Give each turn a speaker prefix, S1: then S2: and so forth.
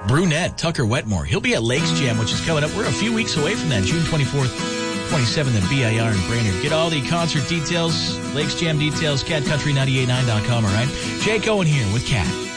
S1: Brunette, Tucker Wetmore. He'll be at Lakes Jam, which is coming up. We're a few weeks away from that, June 24th, 27th at BIR in Brainerd. Get all the concert details, Lakes Jam details, catcountry989.com, all right? Jake Owen here with Cat.